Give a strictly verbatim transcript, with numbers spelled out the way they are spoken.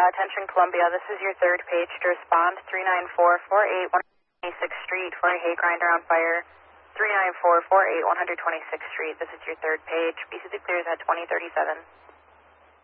attention Columbia, this is your third page to respond, three nine four four eight one twenty-sixth Street for a hay grinder on fire. three nine four four eight one twenty-sixth Street, this is your third page. B C clears at twenty thirty-seven.